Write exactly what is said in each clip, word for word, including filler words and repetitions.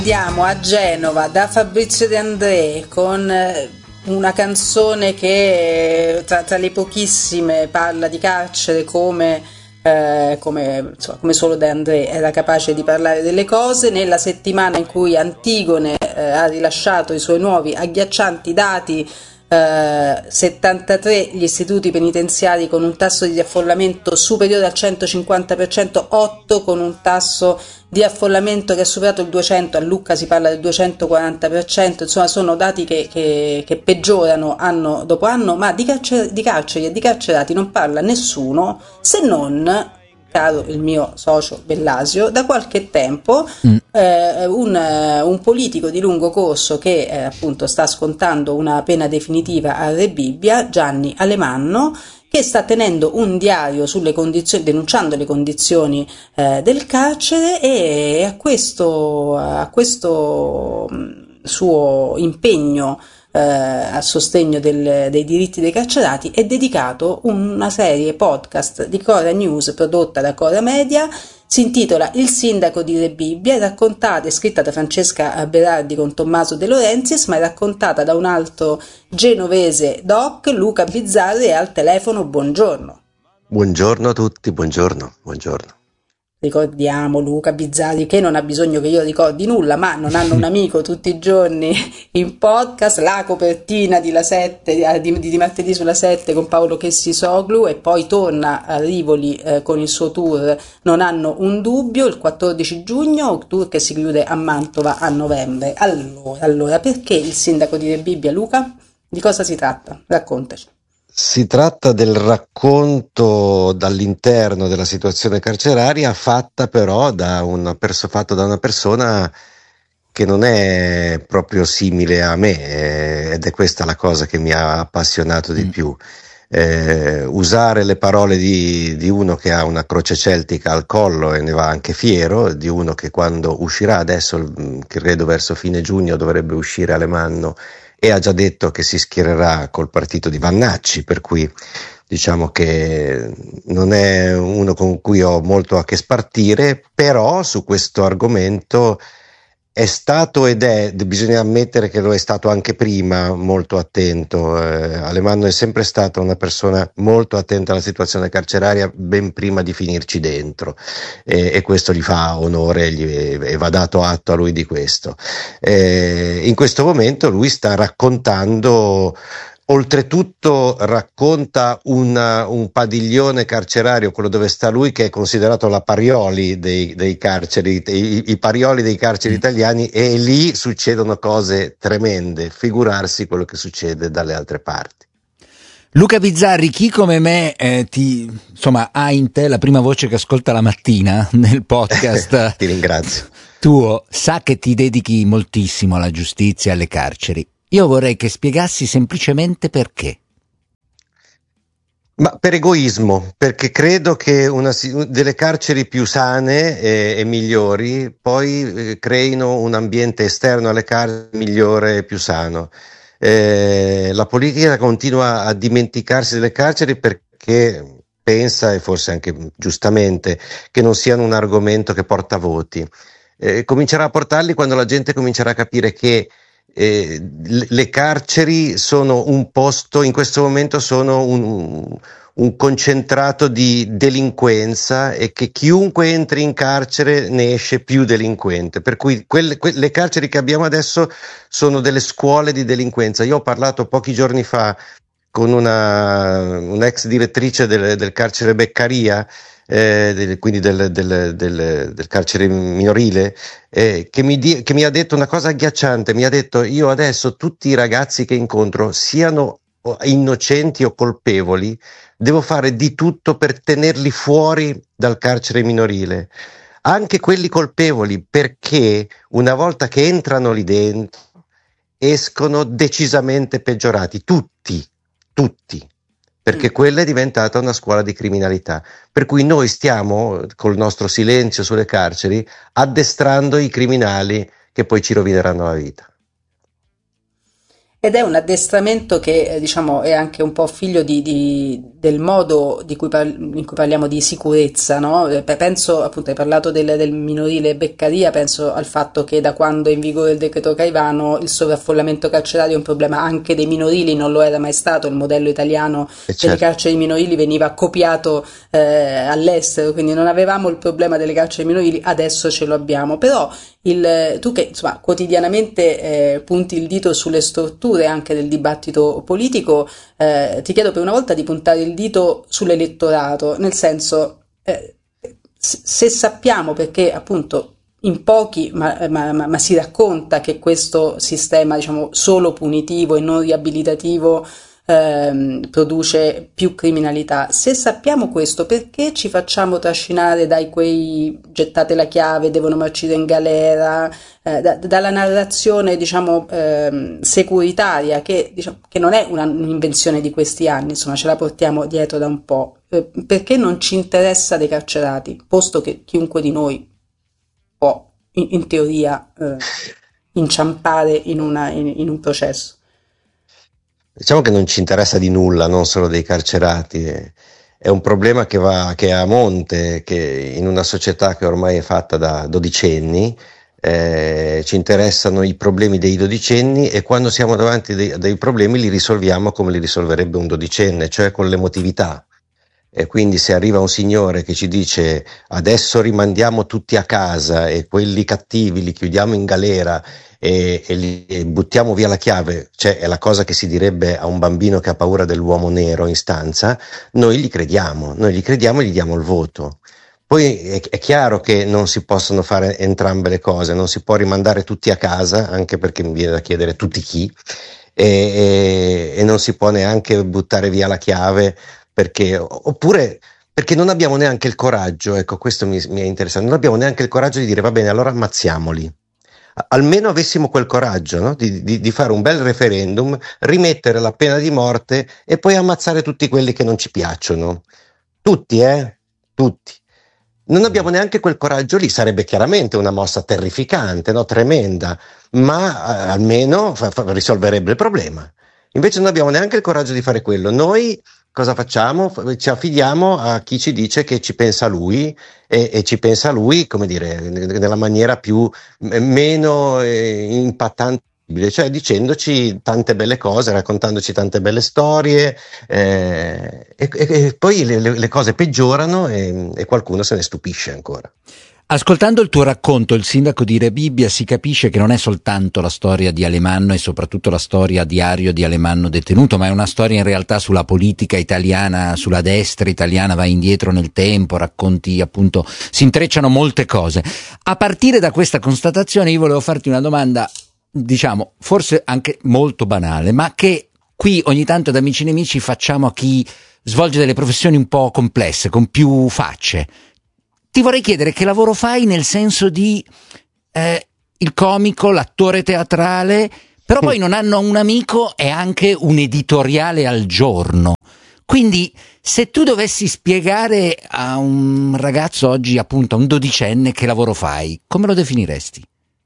Andiamo a Genova da Fabrizio De André con una canzone che tra, tra le pochissime parla di carcere come, eh, come, insomma, come solo De André era capace di parlare delle cose. Nella settimana in cui Antigone eh, ha rilasciato i suoi nuovi agghiaccianti dati, Uh, settantatré gli istituti penitenziari con un tasso di affollamento superiore al centocinquanta per cento, otto con un tasso di affollamento che ha superato il duecento, a Lucca si parla del duecentoquaranta per cento, insomma sono dati che, che, che peggiorano anno dopo anno, ma di, carcer- di carceri e di carcerati non parla nessuno, se non, caro il mio socio Bellasio, da qualche tempo mm. eh, un, un politico di lungo corso che eh, appunto sta scontando una pena definitiva a Re Bibbia, Gianni Alemanno, che sta tenendo un diario sulle condizioni, denunciando le condizioni eh, del carcere, e a questo, a questo mh, suo impegno Eh, a sostegno del, dei diritti dei carcerati è dedicato una serie podcast di Cora News prodotta da Cora Media. Si intitola Il sindaco di Re Bibbia, è raccontata e scritta da Francesca Berardi con Tommaso De Laurentiis, ma è raccontata da un altro genovese doc, Luca Bizzarri, e al telefono. Buongiorno. Buongiorno a tutti, buongiorno, buongiorno. Ricordiamo Luca Bizzarri, che non ha bisogno che io ricordi nulla, ma non hanno un amico tutti i giorni in podcast, la copertina di La sette, di, di, di martedì sulla sette con Paolo Chessisoglu, e poi torna a Rivoli eh, con il suo tour Non hanno un dubbio il quattordici giugno, tour che si chiude a Mantova a novembre. Allora, allora perché il sindaco di Re Bibbia, Luca? Di cosa si tratta? Raccontaci. Si tratta del racconto dall'interno della situazione carceraria, fatta però da una, perso- fatto da una persona che non è proprio simile a me, eh, ed è questa la cosa che mi ha appassionato di mm. più. Eh, usare le parole di, di uno che ha una croce celtica al collo e ne va anche fiero, di uno che quando uscirà adesso, credo verso fine giugno, dovrebbe uscire Alemanno, e ha già detto che si schiererà col partito di Vannacci, per cui diciamo che non è uno con cui ho molto a che spartire, però su questo argomento è stato ed è, bisogna ammettere che lo è stato anche prima, molto attento. Eh, Alemanno è sempre stata una persona molto attenta alla situazione carceraria, ben prima di finirci dentro, eh, e questo gli fa onore gli, e va dato atto a lui di questo. Eh, in questo momento lui sta raccontando, oltretutto racconta una, un padiglione carcerario, quello dove sta lui, che è considerato la Parioli dei, dei carceri, i, i Parioli dei carceri italiani, e lì succedono cose tremende, figurarsi quello che succede dalle altre parti. Luca Bizzarri, chi come me eh, ti, insomma, ha in te la prima voce che ascolta la mattina nel podcast ti ringrazio tuo, sa che ti dedichi moltissimo alla giustizia e alle carceri. Io vorrei che spiegassi semplicemente perché. Ma per egoismo, perché credo che una, delle carceri più sane e, e migliori poi eh, creino un ambiente esterno alle carceri migliore e più sano. Eh, la politica continua a dimenticarsi delle carceri perché pensa, e forse anche giustamente, che non siano un argomento che porta voti. Eh, comincerà a portarli quando la gente comincerà a capire che Eh, le carceri sono un posto, in questo momento sono un, un concentrato di delinquenza, e che chiunque entri in carcere ne esce più delinquente, per cui quelle, que- le carceri che abbiamo adesso sono delle scuole di delinquenza. Io ho parlato pochi giorni fa con una un'ex direttrice del, del carcere Beccaria, Eh, del, quindi del, del, del, del carcere minorile, eh, che, mi di, che mi ha detto una cosa agghiacciante. Mi ha detto: io adesso tutti i ragazzi che incontro, siano innocenti o colpevoli, devo fare di tutto per tenerli fuori dal carcere minorile, anche quelli colpevoli, perché una volta che entrano lì dentro escono decisamente peggiorati, tutti, tutti. Perché quella è diventata una scuola di criminalità, per cui noi stiamo, col nostro silenzio sulle carceri, addestrando i criminali che poi ci rovineranno la vita. Ed è un addestramento che, diciamo, è anche un po' figlio di, di, del modo di cui par- in cui parliamo di sicurezza, no? Eh, Penso, appunto, hai parlato del, del minorile Beccaria, penso al fatto che da quando è in vigore il decreto Caivano il sovraffollamento carcerario è un problema anche dei minorili, non lo era mai stato, il modello italiano E delle certo. carceri minorili veniva copiato eh, all'estero, quindi non avevamo il problema delle carceri minorili, adesso ce lo abbiamo. Però il, tu che insomma quotidianamente eh, punti il dito sulle storture anche del dibattito politico, eh, ti chiedo per una volta di puntare il dito sull'elettorato, nel senso, eh, se sappiamo, perché appunto in pochi, ma, ma, ma, ma si racconta che questo sistema, diciamo, solo punitivo e non riabilitativo ehm, produce più criminalità. Se sappiamo questo, perché ci facciamo trascinare dai quei gettate la chiave, devono marcire in galera, eh, da, dalla narrazione, diciamo, ehm, securitaria, che, diciamo, che non è una, un'invenzione di questi anni, insomma, ce la portiamo dietro da un po'. Eh, perché non ci interessa dei carcerati, posto che chiunque di noi può, in, in teoria, eh, inciampare in, una, in, in un processo. Diciamo che non ci interessa di nulla, non solo dei carcerati. È, è un problema che va, che è a monte, che in una società che ormai è fatta da dodicenni, eh, ci interessano i problemi dei dodicenni, e quando siamo davanti dei, dei problemi li risolviamo come li risolverebbe un dodicenne, cioè con l'emotività. E quindi se arriva un signore che ci dice adesso rimandiamo tutti a casa e quelli cattivi li chiudiamo in galera e, e, li, e buttiamo via la chiave, cioè è la cosa che si direbbe a un bambino che ha paura dell'uomo nero in stanza, noi gli crediamo, noi gli crediamo e gli diamo il voto. Poi è, è chiaro che non si possono fare entrambe le cose, non si può rimandare tutti a casa, anche perché mi viene da chiedere tutti chi, e, e, e non si può neanche buttare via la chiave, perché, oppure perché non abbiamo neanche il coraggio, ecco, questo mi, mi è interessante, non abbiamo neanche il coraggio di dire va bene, allora ammazziamoli. Almeno avessimo quel coraggio, no? di, di, di fare un bel referendum, rimettere la pena di morte e poi ammazzare tutti quelli che non ci piacciono. Tutti, eh? Tutti. Non abbiamo neanche quel coraggio lì, sarebbe chiaramente una mossa terrificante, no? Tremenda, ma eh, almeno fa, fa, risolverebbe il problema. Invece non abbiamo neanche il coraggio di fare quello. Noi cosa facciamo? Ci affidiamo a chi ci dice che ci pensa lui, e, e ci pensa lui, come dire, nella maniera più meno eh, impattante, cioè dicendoci tante belle cose, raccontandoci tante belle storie, eh, e, e poi le, le cose peggiorano e, e qualcuno se ne stupisce ancora. Ascoltando il tuo racconto, il sindaco di Rebibbia, si capisce che non è soltanto la storia di Alemanno e soprattutto la storia diario di Alemanno detenuto, ma è una storia in realtà sulla politica italiana, sulla destra italiana, va indietro nel tempo, racconti appunto, si intrecciano molte cose. A partire da questa constatazione io volevo farti una domanda, diciamo, forse anche molto banale, ma che qui ogni tanto da Amici Nemici facciamo a chi svolge delle professioni un po' complesse, con più facce. Ti vorrei chiedere che lavoro fai, nel senso di eh, il comico, l'attore teatrale, però poi non hanno un amico e anche un editoriale al giorno. Quindi se tu dovessi spiegare a un ragazzo oggi, appunto a un dodicenne, che lavoro fai, come lo definiresti?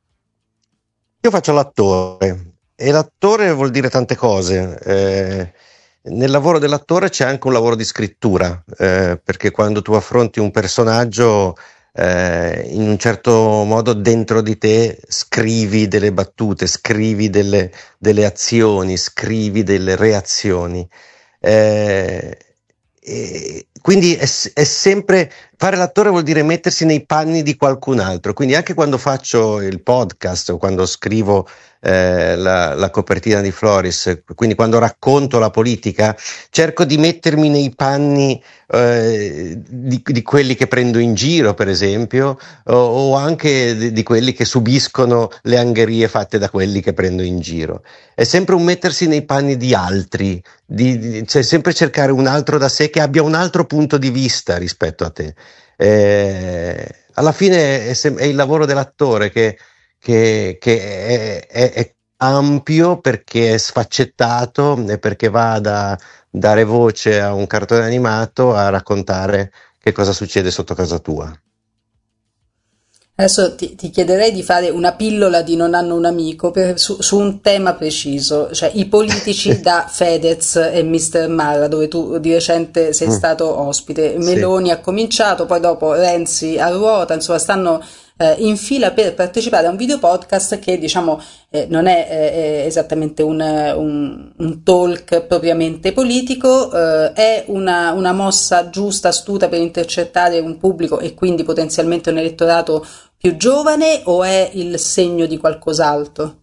Io faccio l'attore, e l'attore vuol dire tante cose. Eh, nel lavoro dell'attore c'è anche un lavoro di scrittura, eh, perché quando tu affronti un personaggio, eh, in un certo modo dentro di te scrivi delle battute, scrivi delle, delle azioni, scrivi delle reazioni. Eh, e quindi è, è sempre fare l'attore, vuol dire mettersi nei panni di qualcun altro. Quindi anche quando faccio il podcast o quando scrivo eh, la, la copertina di Floris, quindi quando racconto la politica, cerco di mettermi nei panni eh, di, di quelli che prendo in giro, per esempio, o, o anche di, di quelli che subiscono le angherie fatte da quelli che prendo in giro. È sempre un mettersi nei panni di altri, di, di, cioè sempre cercare un altro da sé che abbia un altro punto di vista rispetto a te. Eh, alla fine è, sem- è il lavoro dell'attore che, che, che è, è, è ampio, perché è sfaccettato e perché va da dare voce a un cartone animato a raccontare che cosa succede sotto casa tua. Adesso ti, ti chiederei di fare una pillola di Non hanno un amico per, su, su un tema preciso, cioè i politici da Fedez e mister Marra, dove tu di recente sei Mm, stato ospite. sì. Meloni ha cominciato, poi dopo Renzi a ruota, insomma stanno eh, in fila per partecipare a un video podcast che diciamo eh, non è eh, esattamente un, un, un talk propriamente politico, eh, è una, una mossa giusta, astuta per intercettare un pubblico e quindi potenzialmente un elettorato più giovane, o è il segno di qualcos'altro?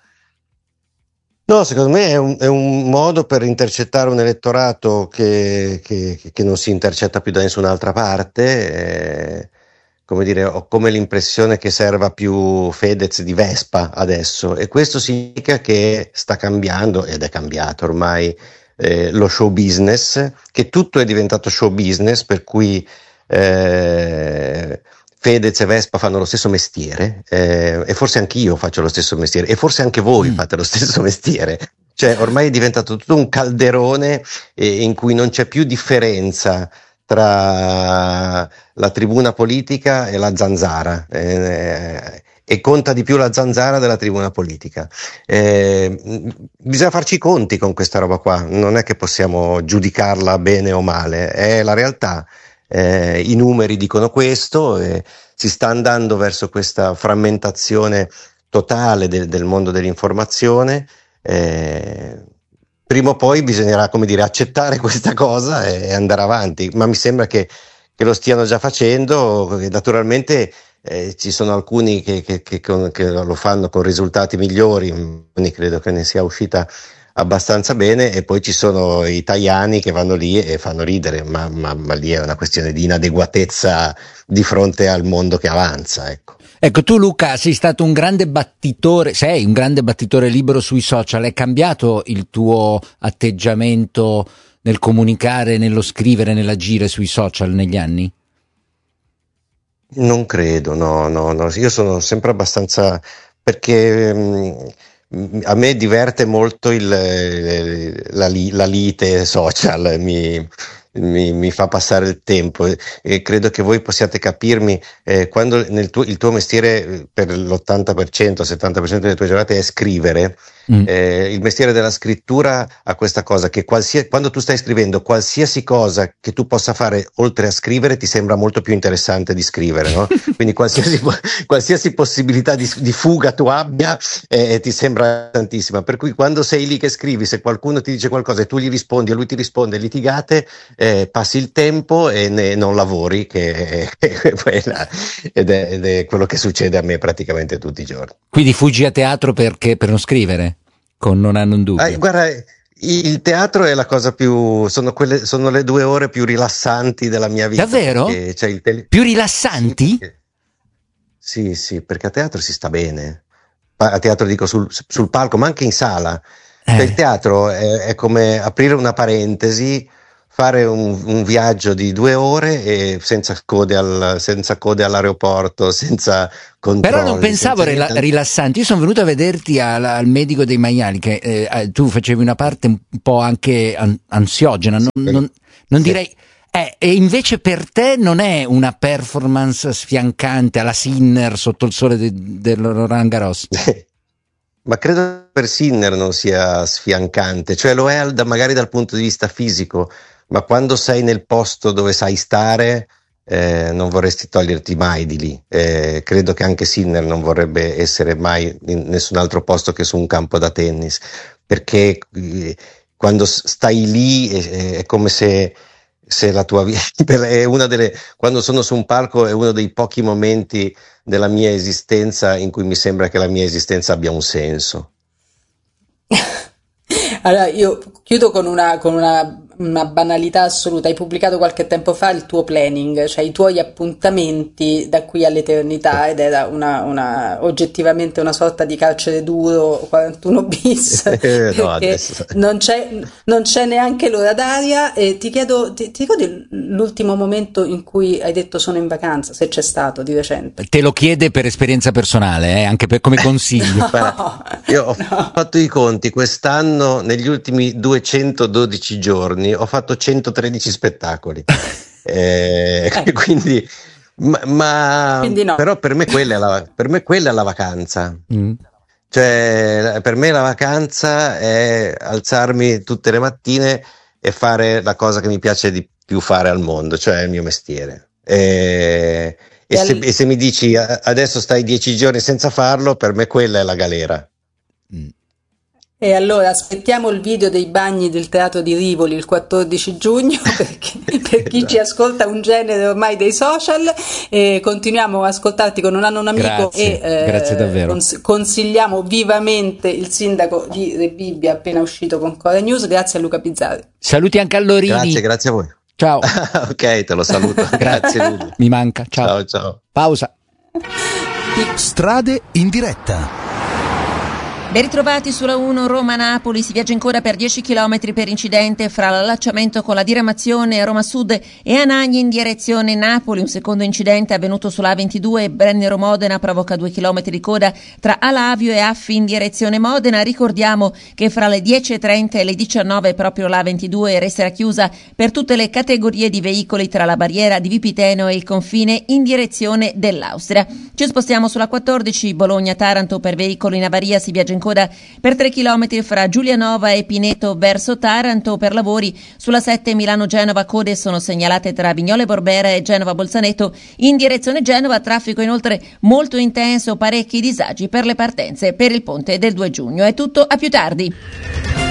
No, secondo me è un, è un modo per intercettare un elettorato che, che- che non si intercetta più da nessun'altra parte. eh, come dire, ho come l'impressione che serva più Fedez di Vespa adesso, e questo significa che sta cambiando, ed è cambiato ormai, eh, lo show business, che tutto è diventato show business, per cui eh, Fedez e Vespa fanno lo stesso mestiere, eh, e forse anch'io faccio lo stesso mestiere, e forse anche voi Mm. fate lo stesso mestiere. Cioè, ormai è diventato tutto un calderone eh, in cui non c'è più differenza tra la tribuna politica e la zanzara, eh, e conta di più la zanzara della tribuna politica. Eh, mh, bisogna farci i conti con questa roba qua, non è che possiamo giudicarla bene o male, è la realtà. Eh, i numeri dicono questo, e si sta andando verso questa frammentazione totale del, del mondo dell'informazione. eh, Prima o poi bisognerà, come dire, accettare questa cosa e andare avanti, ma mi sembra che, che lo stiano già facendo. Naturalmente eh, ci sono alcuni che, che- che con- che lo fanno con risultati migliori, quindi credo che ne sia uscita abbastanza bene, e poi ci sono i italiani che vanno lì e fanno ridere, ma, ma- ma lì è una questione di inadeguatezza di fronte al mondo che avanza, ecco. Ecco, tu Luca sei stato un grande battitore, sei un grande battitore libero sui social, è cambiato il tuo atteggiamento nel comunicare, nello scrivere, nell'agire sui social negli anni? Non credo, no, no, no. Io sono sempre abbastanza, perché mm, a me diverte molto il, eh, la, li- la lite social, mi, mi- mi fa passare il tempo, e credo che voi possiate capirmi, eh, quando nel tuo, il tuo mestiere eh, per l'ottanta per cento, settanta per cento delle tue giornate è scrivere. Mm. Eh, il mestiere della scrittura ha questa cosa che qualsiasi, quando tu stai scrivendo, qualsiasi cosa che tu possa fare oltre a scrivere ti sembra molto più interessante di scrivere, no? Quindi qualsiasi, po- qualsiasi possibilità di, di fuga tu abbia eh, ti sembra tantissima. Per cui quando sei lì che scrivi, se qualcuno ti dice qualcosa e tu gli rispondi e lui ti risponde, litigate, eh, passi il tempo e ne- non lavori, che è quella- ed, è, ed è quello che succede a me praticamente tutti i giorni. Quindi fuggi a teatro perché per non scrivere? Con Non hanno un dubbio. Ah, guarda, il teatro è la cosa più, sono quelle, sono le due ore più rilassanti della mia vita. Davvero? perché c'è il tele- Più Sì, rilassanti? perché- sì, sì, perché a teatro si sta bene. Pa- A teatro dico sul, sul palco, ma anche in sala. Cioè, il Eh. teatro è, è come aprire una parentesi, fare un, un viaggio di due ore e senza code, al- senza code all'aeroporto, senza controlli. Però non pensavo senza rela- niente. rilassanti. Io sono venuto a vederti al, al medico dei maiali, che eh, eh, tu facevi una parte un po' anche an- ansiogena, non, Sì, non- non sì. direi. Eh, e invece per te non è una performance sfiancante alla Sinner sotto il sole de- del Roland Garros. Ma credo per Sinner non sia sfiancante, cioè lo è da- magari dal punto di vista fisico, ma quando sei nel posto dove sai stare, eh, non vorresti toglierti mai di lì. Eh, credo che anche Sinner non vorrebbe essere mai in nessun altro posto che su un campo da tennis, perché eh, quando s- stai lì è, è come se, se la tua vita è una delle, quando sono su un palco è uno dei pochi momenti della mia esistenza in cui mi sembra che la mia esistenza abbia un senso. Allora, io chiudo con una, con una, una banalità assoluta. Hai pubblicato qualche tempo fa il tuo planning, cioè i tuoi appuntamenti da qui all'eternità, ed era una, una- oggettivamente una sorta di carcere duro quarantuno bis, Eh, no, perché adesso. non c'è, non c'è neanche l'ora d'aria. E ti chiedo, ti, ti ricordi l'ultimo momento in cui hai detto sono in vacanza, se c'è stato di recente? Te lo chiede per esperienza personale, eh, anche per- come consiglio. Guarda, io ho no. fatto i conti quest'anno, negli ultimi duecentododici giorni ho fatto centotredici spettacoli. Eh, Ecco. quindi Ma, ma Quindi no. Però per me quella è la, per me quella è la vacanza. Mm. Cioè, per me la vacanza è alzarmi tutte le mattine e fare la cosa che mi piace di più fare al mondo, cioè il mio mestiere. E, e, E se, al- e se mi dici adesso stai dieci giorni senza farlo, per me quella è la galera. Mm. E allora aspettiamo il video dei bagni del Teatro di Rivoli il quattordici giugno, perché, per chi ci ascolta un genere ormai dei social, e continuiamo a ascoltarti con Un anno un amico. Grazie, e eh, grazie davvero. cons- consigliamo vivamente il sindaco di Rebibbia appena uscito con Core News. Grazie a Luca Bizzarri. Saluti anche a Lorini. Grazie, grazie a voi. Ciao. Ok, te lo saluto. Grazie mille. Mi manca. Ciao. Ciao, ciao. Pausa. Strade in diretta. Ben ritrovati sulla uno Roma-Napoli, si viaggia ancora per dieci chilometri per incidente fra l'allacciamento con la diramazione Roma Sud e Anagni in direzione Napoli. Un secondo incidente avvenuto sulla A ventidue e Brennero-Modena provoca due chilometri di coda tra Alavio e Affi in direzione Modena. Ricordiamo che fra le dieci e trenta e le diciannove proprio la A ventidue resterà chiusa per tutte le categorie di veicoli tra la barriera di Vipiteno e il confine in direzione dell'Austria. Ci spostiamo sulla quattordici Bologna-Taranto, per veicoli in avaria si viaggia in coda per tre chilometri fra Giulianova e Pineto verso Taranto. Per lavori sulla sette Milano-Genova code sono segnalate tra Vignole Borbera e Genova-Bolzaneto in direzione Genova, traffico inoltre molto intenso, parecchi disagi per le partenze per il ponte del due giugno. È tutto, a più tardi.